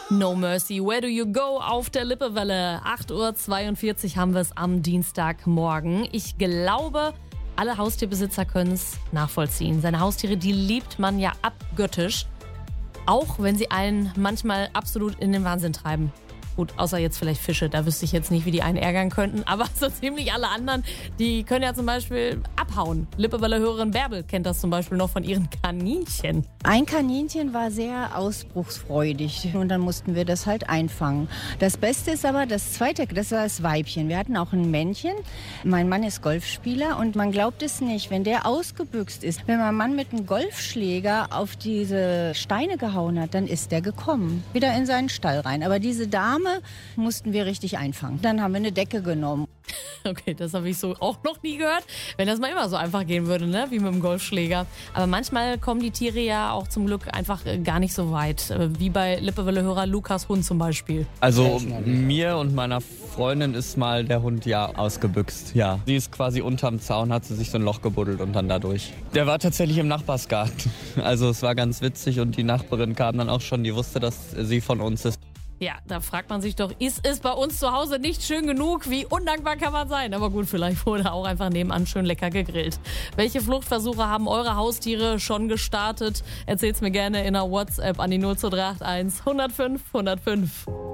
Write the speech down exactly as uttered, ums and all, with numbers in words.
No Mercy, Where Do You Go auf der Lippewelle. acht Uhr zweiundvierzig haben wir es am Dienstagmorgen. Ich glaube, alle Haustierbesitzer können es nachvollziehen. Seine Haustiere, die liebt man ja abgöttisch. Auch wenn sie einen manchmal absolut in den Wahnsinn treiben. Gut, außer jetzt vielleicht Fische, da wüsste ich jetzt nicht, wie die einen ärgern könnten. Aber so ziemlich alle anderen, die können ja zum Beispiel abhauen. Lippewelle-Hörerin Bärbel kennt das zum Beispiel noch von ihren Kaninchen. Ein Kaninchen war sehr ausbruchsfreudig und dann mussten wir das halt einfangen. Das Beste ist aber das zweite, das war das Weibchen. Wir hatten auch ein Männchen. Mein Mann ist Golfspieler und man glaubt es nicht, wenn der ausgebüxt ist. Wenn mein Mann mit einem Golfschläger auf diese Steine gehauen hat, dann ist der gekommen. Wieder in seinen Stall rein. Aber diese Dame mussten wir richtig einfangen. Dann haben wir eine Decke genommen. Okay, das habe ich so auch noch nie gehört. Wenn das mal immer so einfach gehen würde, ne? Wie mit dem Golfschläger. Aber manchmal kommen die Tiere ja auch zum Glück einfach gar nicht so weit. Wie bei Lippewelle-Hörer Lukas Hund zum Beispiel. Also mir und meiner Freundin ist mal der Hund ja ausgebüxt. Ja, sie ist quasi unterm Zaun, hat sie sich so ein Loch gebuddelt und dann dadurch. Der war tatsächlich im Nachbarsgarten. Also es war ganz witzig und die Nachbarin kam dann auch schon, die wusste, dass sie von uns ist. Ja, da fragt man sich doch, ist es bei uns zu Hause nicht schön genug? Wie undankbar kann man sein? Aber gut, vielleicht wurde auch einfach nebenan schön lecker gegrillt. Welche Fluchtversuche haben eure Haustiere schon gestartet? Erzählt's mir gerne in einer WhatsApp an die null zwei drei acht eins hundertfünf hundertfünf.